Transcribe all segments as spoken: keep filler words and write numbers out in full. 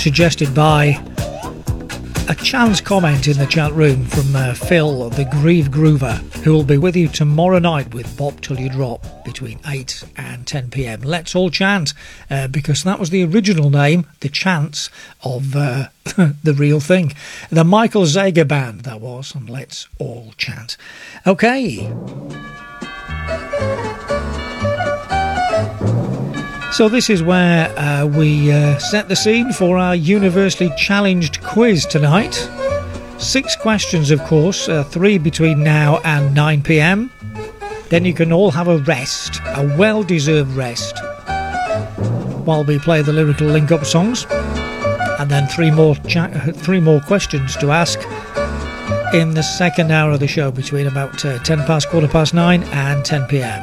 suggested by a chance comment in the chat room from uh, Phil, the Grieve Groover, who will be with you tomorrow night with Bop Till You Drop between eight and ten p.m. Let's all chant, uh, because that was the original name, the chants of uh, the real thing. The Michael Zager Band, that was, and let's all chant. Okay. So this is where uh, we uh, set the scene for our universally challenged quiz tonight. Six questions, of course, uh, three between now and nine p.m. Then you can all have a rest, a well-deserved rest, while we play the lyrical link-up songs. And then three more, cha- three more questions to ask in the second hour of the show between about uh, ten past, quarter past nine and ten p.m.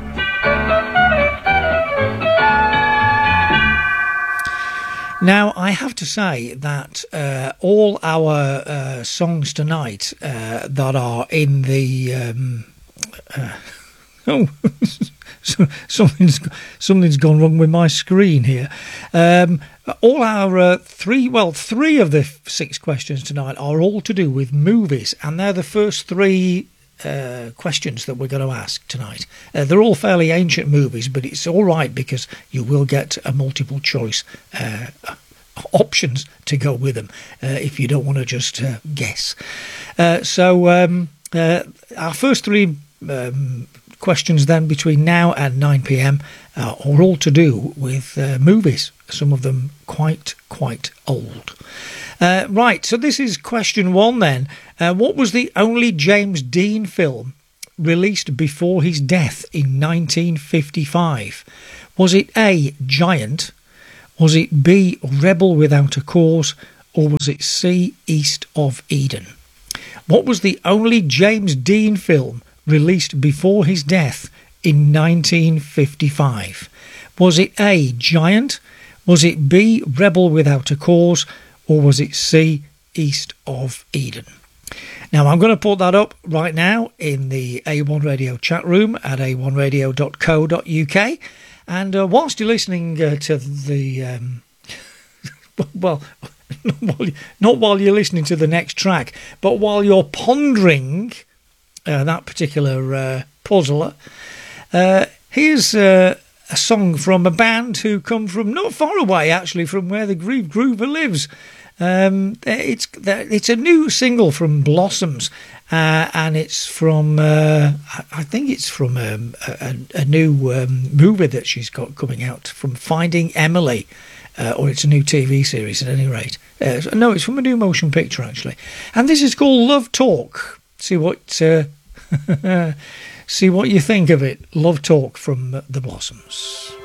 Now, I have to say that uh, all our uh, songs tonight uh, that are in the... Um, uh, oh, something's, something's gone wrong with my screen here. Um, all our uh, three, well, three of the six questions tonight are all to do with movies, and they're the first three Uh, questions that we're going to ask tonight. Uh, they're all fairly ancient movies, but it's all right because you will get a multiple choice uh, options to go with them uh, if you don't want to just uh, guess. Uh, so um, uh, our first three um, questions then between now and nine p.m. Uh, are all to do with uh, movies, some of them quite, quite old. Uh, right, so this is question one then. Uh, what was the only James Dean film released before his death in nineteen fifty-five? Was it A, Giant? Was it B, Rebel Without a Cause? Or was it C, East of Eden? What was the only James Dean film released before his death in nineteen fifty-five? Was it A, Giant? Was it B, Rebel Without a Cause? Or was it C, East of Eden? Now, I'm going to put that up right now in the A one Radio chat room at a one radio dot co dot uk. And uh, whilst you're listening uh, to the... Um, well, not while, not while you're listening to the next track, but while you're pondering uh, that particular uh, puzzle, uh, here's... Uh, a song from a band who come from not far away, actually, from where the Grieve Groover lives. Um, it's it's a new single from Blossoms, uh, and it's from uh, I think it's from um, a, a new um, movie that she's got coming out, from Finding Emily, uh, or it's a new T V series at any rate. Uh, no, it's from a new motion picture actually, and this is called Love Talk. See what. Uh, See what you think of it. Love Talk from The Blossoms.